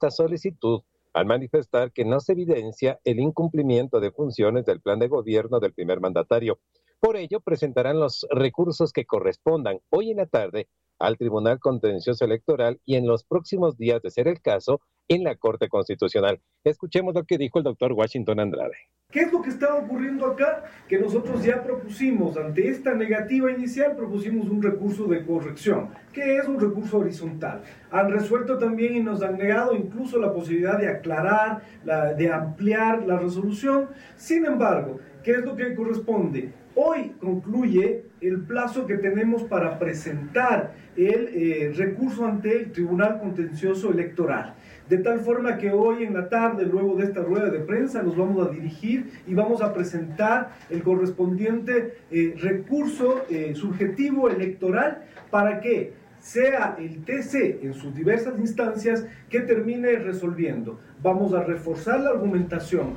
esta solicitud al manifestar que no se evidencia el incumplimiento de funciones del plan de gobierno del primer mandatario. Por ello, presentarán los recursos que correspondan hoy en la tarde al Tribunal Contencioso Electoral y en los próximos días, de ser el caso, en la Corte Constitucional. Escuchemos lo que dijo el doctor Washington Andrade. ¿Qué es lo que está ocurriendo acá? Que nosotros ya propusimos, ante esta negativa inicial, propusimos un recurso de corrección, que es un recurso horizontal. Han resuelto también y nos han negado incluso la posibilidad de aclarar, de ampliar la resolución. Sin embargo, ¿qué es lo que corresponde? Hoy concluye el plazo que tenemos para presentar el recurso ante el Tribunal Contencioso Electoral. De tal forma que hoy en la tarde, luego de esta rueda de prensa, nos vamos a dirigir y vamos a presentar el correspondiente recurso subjetivo electoral para que sea el TC en sus diversas instancias que termine resolviendo. Vamos a reforzar la argumentación.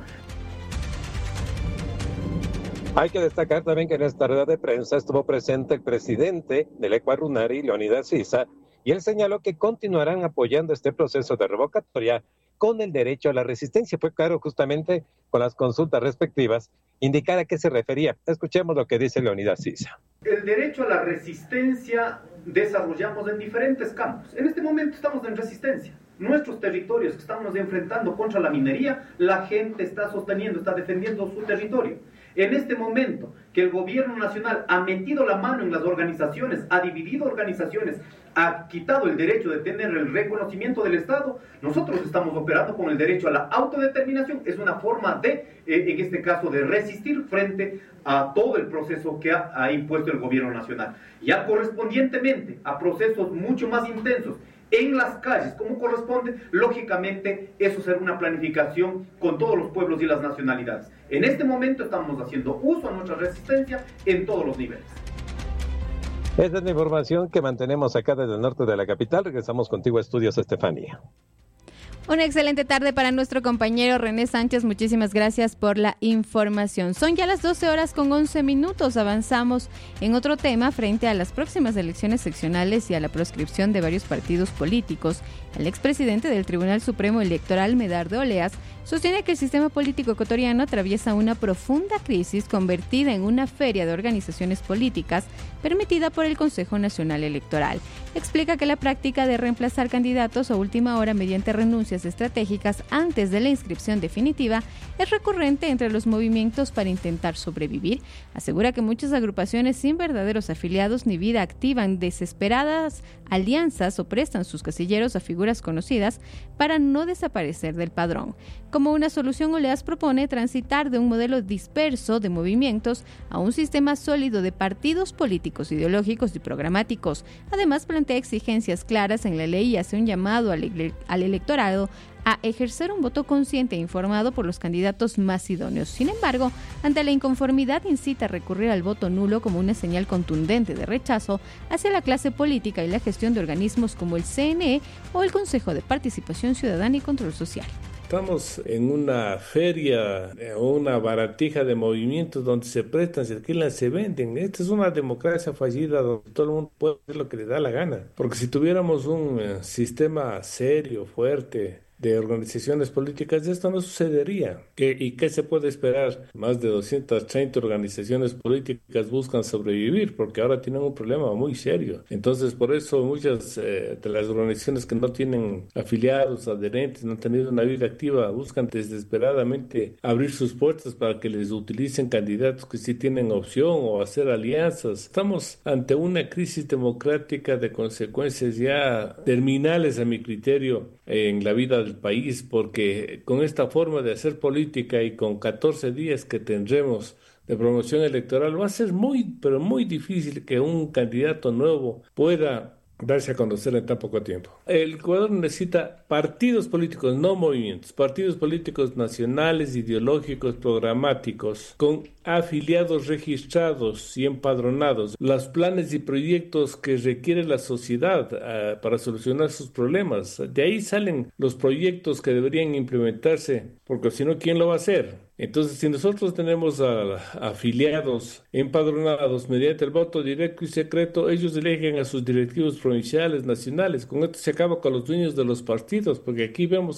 Hay que destacar también que en esta rueda de prensa estuvo presente el presidente del Ecuarunari, Leonidas Sisa, y él señaló que continuarán apoyando este proceso de revocatoria con el derecho a la resistencia. Fue claro justamente con las consultas respectivas indicar a qué se refería. Escuchemos lo que dice Leonidas Sisa. El derecho a la resistencia desarrollamos en diferentes campos. En este momento estamos en resistencia. Nuestros territorios que estamos enfrentando contra la minería, la gente está sosteniendo, está defendiendo su territorio. En este momento que el gobierno nacional ha metido la mano en las organizaciones, ha dividido organizaciones, ha quitado el derecho de tener el reconocimiento del Estado, nosotros estamos operando con el derecho a la autodeterminación. Es una forma de, en este caso, de resistir frente a todo el proceso que ha impuesto el gobierno nacional. Ya correspondientemente a procesos mucho más intensos en las calles, como corresponde, lógicamente eso será una planificación con todos los pueblos y las nacionalidades. En este momento estamos haciendo uso a nuestra resistencia en todos los niveles. Esta es la información que mantenemos acá desde el norte de la capital. Regresamos contigo a Estudios, Estefanía. Una excelente tarde para nuestro compañero René Sánchez. Muchísimas gracias por la información. Son ya las 12:11. Avanzamos en otro tema frente a las próximas elecciones seccionales y a la proscripción de varios partidos políticos. El expresidente del Tribunal Supremo Electoral, Medardo Oleas, sostiene que el sistema político ecuatoriano atraviesa una profunda crisis convertida en una feria de organizaciones políticas permitida por el Consejo Nacional Electoral. Explica que la práctica de reemplazar candidatos a última hora mediante renuncias estratégicas antes de la inscripción definitiva es recurrente entre los movimientos para intentar sobrevivir. Asegura que muchas agrupaciones sin verdaderos afiliados ni vida activan desesperadas alianzas o prestan sus casilleros a figuras conocidas para no desaparecer del padrón. Como una solución, Oleas propone transitar de un modelo disperso de movimientos a un sistema sólido de partidos políticos, ideológicos y programáticos. Además, plantea exigencias claras en la ley y hace un llamado al electorado a ejercer un voto consciente e informado por los candidatos más idóneos. Sin embargo, ante la inconformidad incita a recurrir al voto nulo como una señal contundente de rechazo hacia la clase política y la gestión de organismos como el CNE o el Consejo de Participación Ciudadana y Control Social. Estamos en una feria o una baratija de movimientos donde se prestan, se alquilan, se venden. Esta es una democracia fallida donde todo el mundo puede hacer lo que le da la gana. Porque si tuviéramos un sistema serio, fuerte, de organizaciones políticas, esto no sucedería. ¿Y qué se puede esperar? Más de 230 organizaciones políticas buscan sobrevivir porque ahora tienen un problema muy serio. Entonces, por eso muchas de las organizaciones que no tienen afiliados, adherentes, no han tenido una vida activa, buscan desesperadamente abrir sus puertas para que les utilicen candidatos que sí tienen opción o hacer alianzas. Estamos ante una crisis democrática de consecuencias ya terminales, a mi criterio, en la vida del país, porque con esta forma de hacer política y con 14 días que tendremos de promoción electoral va a ser muy, pero muy difícil que un candidato nuevo pueda darse a conocer en tan poco tiempo. El Ecuador necesita partidos políticos, no movimientos, partidos políticos nacionales, ideológicos, programáticos, con afiliados registrados y empadronados, los planes y proyectos que requiere la sociedad para solucionar sus problemas. De ahí salen los proyectos que deberían implementarse, porque si no, ¿quién lo va a hacer? Entonces, si nosotros tenemos afiliados empadronados mediante el voto directo y secreto, ellos eligen a sus directivos provinciales, nacionales. Con esto se acaba con los dueños de los partidos, porque aquí vemos